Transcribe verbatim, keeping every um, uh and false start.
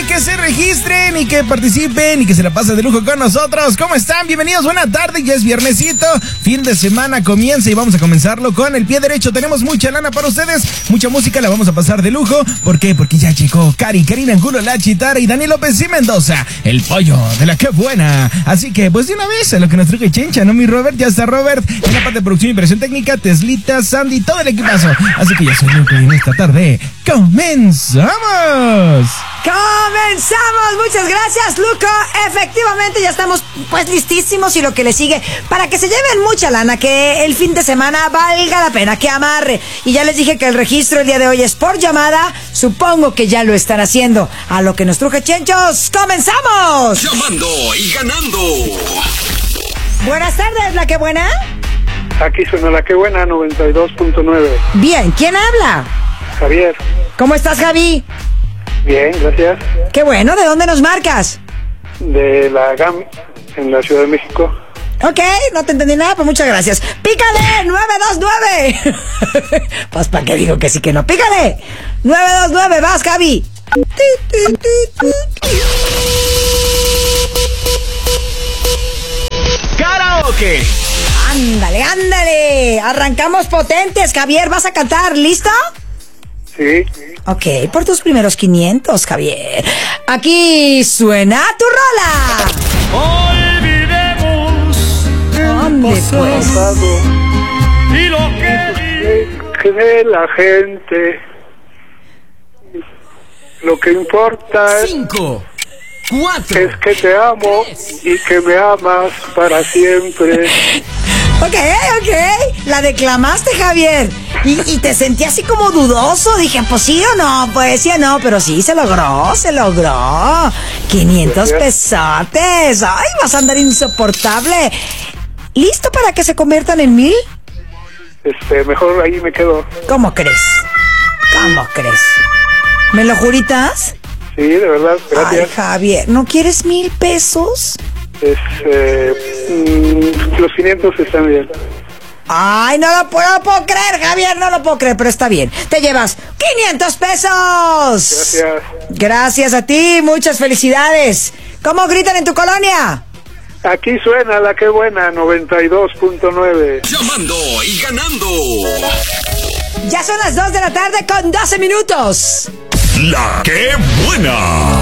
que se registren y que participen y que se la pasen de lujo con nosotros. ¿Cómo están? Bienvenidos, buena tarde, ya es viernesito, fin de semana comienza y vamos a comenzarlo con el pie derecho. Tenemos mucha lana para ustedes, mucha música, la vamos a pasar de lujo. ¿Por qué? Porque ya llegó Cari, Karina Angulo, La Chitara y Dani López y Mendoza, el pollo de la que buena. Así que, pues de una vez, a lo que nos truje Chencha, ¿no, mi Robert? Ya está Robert en la parte de producción y operación técnica, Teslita, Sandy, todo el equipazo. Así que ya soy Luco y en esta tarde ¡comenzamos! ¡Comenzamos! Muchas gracias, Luco. Efectivamente, ya estamos pues listísimos y lo que le sigue para que se lleven mucha lana, que el fin de semana valga la pena, que amarre. Y ya les dije que el registro el día de hoy es por llamada. Supongo que ya lo están haciendo. A lo que nos truje Chenchos, ¡comenzamos! Llamando y ganando. Buenas tardes, ¿la que buena? Aquí suena La que buena, noventa y dos punto nueve. Bien, ¿quién habla? Javier. ¿Cómo estás, Javi? Bien, gracias. Qué bueno, ¿de dónde nos marcas? De la G A M, en la Ciudad de México. Ok, no te entendí nada, pues muchas gracias. ¡Pícale! ¡nueve dos nueve! Pues para qué digo que sí que no. ¡Pícale! ¡nueve dos nueve! ¡Vas, Javi! ¡Karaoke! ¡Ándale, ándale! Arrancamos potentes, Javier. ¿Vas a cantar? ¿Listo? Sí. Ok, por tus primeros quinientos, Javier. Aquí suena tu rola. Olvidemos ¿Dónde, pues? Pasado, y lo que que de la gente. Lo que importa es, Cinco, cuatro. es que te amo y que me amas para siempre. Ok, ok. La declamaste, Javier. Y, y te sentí así como dudoso. Dije, pues sí o no, pues sí o no. Pero sí, se logró, se logró. quinientos pesotes. Ay, vas a andar insoportable. ¿Listo para que se conviertan en mil? Este, mejor ahí me quedo. ¿Cómo crees? ¿Cómo crees? ¿Me lo juritas? Sí, de verdad, Ay, gracias. Javier, ¿no quieres mil pesos? Es, eh, mm, los quinientos están bien. Ay, no lo puedo, no lo puedo creer, Javier, no lo puedo creer, pero está bien. Te llevas quinientos pesos. Gracias. Gracias a ti, muchas felicidades. ¿Cómo gritan en tu colonia? Aquí suena La que buena, noventa y dos punto nueve. Llamando y ganando. Ya son las dos de la tarde con doce minutos. La que buena.